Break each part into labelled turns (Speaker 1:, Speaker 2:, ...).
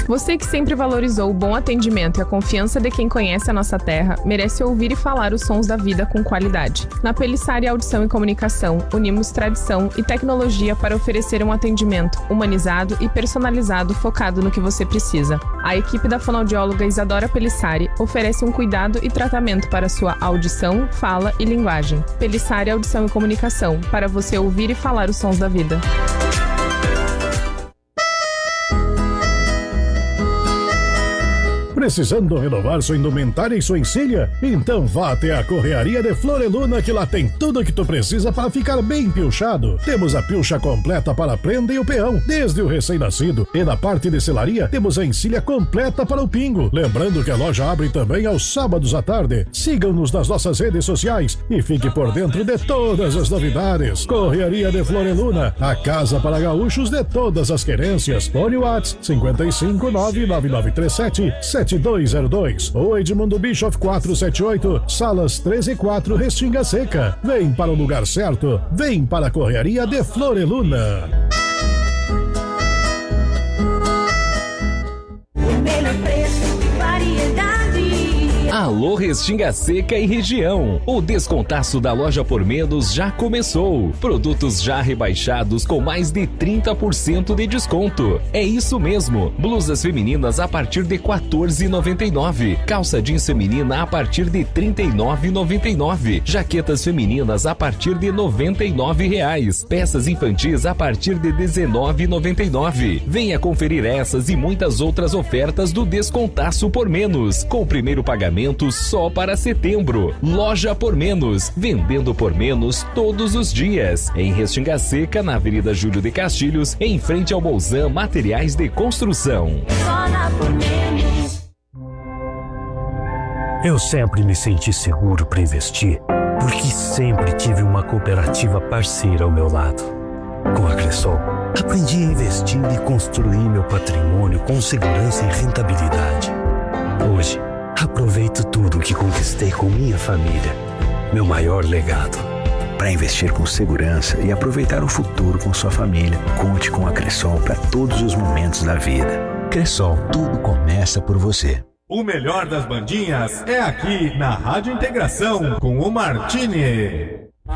Speaker 1: Você que sempre valorizou o bom atendimento e a confiança de quem conhece a nossa terra, merece ouvir e falar os sons da vida com qualidade. Na Pelissari Audição e Comunicação, unimos tradição e tecnologia para oferecer um atendimento humanizado e personalizado focado no que você precisa. A equipe da fonoaudióloga Isadora Pelissari oferece um cuidado e tratamento para sua audição, fala e linguagem. Pelissari Audição e Comunicação, para você ouvir e falar os sons da vida.
Speaker 2: Precisando renovar sua indumentária e sua encilha? Então vá até a Correaria de Floreluna, que lá tem tudo o que tu precisa para ficar bem pilchado. Temos a pilcha completa para a prenda e o peão, desde o recém-nascido. E na parte de selaria, temos a encilha completa para o pingo. Lembrando que a loja abre também aos sábados à tarde. Sigam-nos nas nossas redes sociais e fique por dentro de todas as novidades. Correaria de Floreluna, a casa para gaúchos de todas as querências. Fone WhatsApp 5599937 7202 ou Edmundo Bischoff 478, Salas 13 e 4, Restinga Seca. Vem para o lugar certo, vem para a Correaria de Floreluna.
Speaker 3: O melhor preço, variedade.
Speaker 4: Alô Restinga Seca e região. O descontaço da Loja Por Menos já começou. Produtos já rebaixados com mais de 30% de desconto. É isso mesmo. Blusas femininas a partir de R$ 14,99. Calça jeans feminina a partir de R$ 39,99. Jaquetas femininas a partir de R$ 99,00. Peças infantis a partir de R$ 19,99. Venha conferir essas e muitas outras ofertas do descontaço Por Menos, com o primeiro pagamento só para setembro. Loja Por Menos, vendendo por menos todos os dias. Em Restinga Seca, na Avenida Júlio de Castilhos, em frente ao Bolzan Materiais de Construção.
Speaker 5: Eu sempre me senti seguro para investir, porque sempre tive uma cooperativa parceira ao meu lado. Com a Cressol, aprendi a investir e construir meu patrimônio com segurança e rentabilidade. Hoje, aproveito tudo o que conquistei com minha família. Meu maior legado.
Speaker 6: Para investir com segurança e aproveitar o futuro com sua família, conte com a Cressol para todos os momentos da vida. Cressol, tudo começa por você.
Speaker 7: O melhor das bandinhas é aqui na Rádio Integração com o Martini.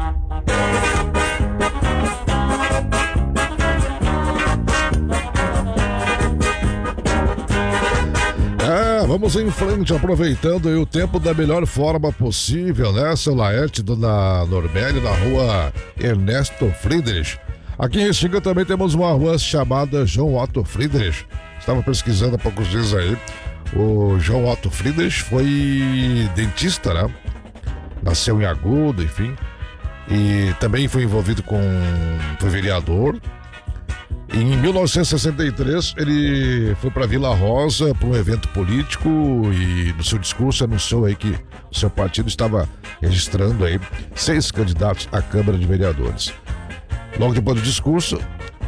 Speaker 8: Vamos em frente, aproveitando o tempo da melhor forma possível, né? Seu Laerte, Dona Normélia, na rua Ernesto Friedrich. Aqui em Restinga também temos uma rua chamada João Otto Friedrich. Estava pesquisando há poucos dias aí. O João Otto Friedrich foi dentista, né? Nasceu em Agudo, enfim. E também foi envolvido foi vereador. Em 1963, ele foi para Vila Rosa para um evento político e no seu discurso anunciou aí que o seu partido estava registrando aí 6 candidatos à Câmara de Vereadores. Logo depois do discurso,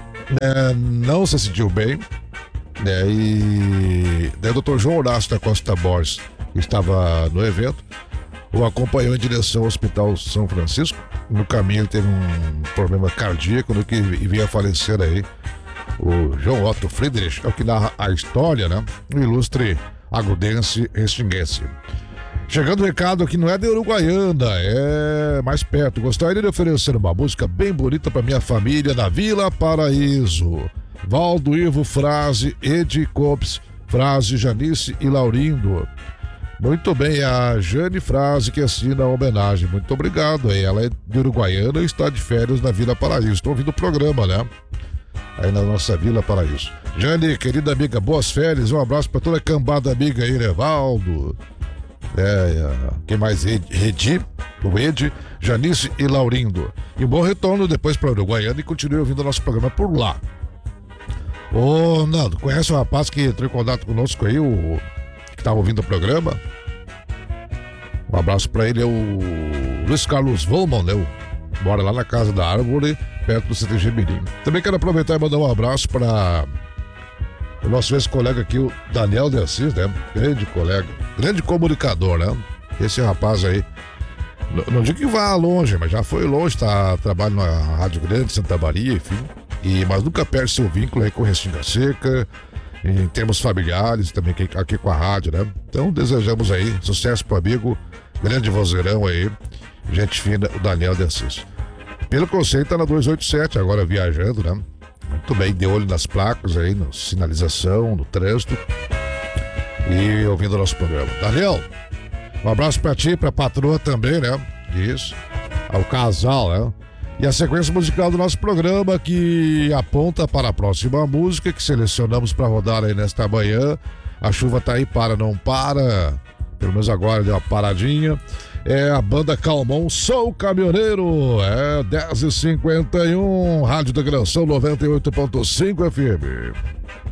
Speaker 8: não se sentiu bem, né, e o Dr. João Horácio da Costa Borges, que estava no evento, o acompanhou em direção ao Hospital São Francisco. No caminho ele teve um problema cardíaco, no que veio a falecer aí o João Otto Friedrich, é o que narra a história, né? O ilustre agudense restinguense. Chegando o recado que não é de Uruguaiana, é mais perto. Gostaria de oferecer uma música bem bonita para minha família na Vila Paraíso. Valdo, Ivo, Frase, Edi Copes, Frase, Janice e Laurindo. Muito bem, a Jane Frase que assina a homenagem. Muito obrigado. Ela é de Uruguaiana e está de férias na Vila Paraíso. Estou ouvindo o programa, né? Aí na nossa Vila Paraíso. Jane, querida amiga, boas férias. Um abraço para toda a cambada amiga aí, Evaldo. Quem mais? O Ed, Janice e Laurindo. E um bom retorno depois para Uruguaiana e continue ouvindo o nosso programa por lá. Ô, Nando, conhece o rapaz que entrou em contato conosco aí, que estava ouvindo o programa? Um abraço para ele, é o Luiz Carlos Volman, né? Mora lá na Casa da Árvore, perto do CTG Mirim. Também quero aproveitar e mandar um abraço para o nosso ex-colega aqui, o Daniel de Assis, né? Grande colega, grande comunicador, né? Esse rapaz aí, não digo que vá longe, mas já foi longe, trabalha na Rádio Grande, Santa Maria, enfim. Mas nunca perde seu vínculo aí com Restinga Seca em termos familiares, também aqui com a rádio, né? Então desejamos aí sucesso pro amigo, grande vozeirão aí, gente fina, o Daniel de Assis. Pelo conceito, tá na 287, agora viajando, né? Muito bem, de olho nas placas aí, na sinalização, no trânsito e ouvindo o nosso programa. Daniel, um abraço pra ti, pra patroa também, né? Isso, ao casal, né? E a sequência musical do nosso programa que aponta para a próxima música que selecionamos para rodar aí nesta manhã. A chuva tá aí, para, não para, pelo menos agora deu uma paradinha. É a banda Calmon, Sou Caminhoneiro, 10h51, Rádio da Granação 98.5 FM.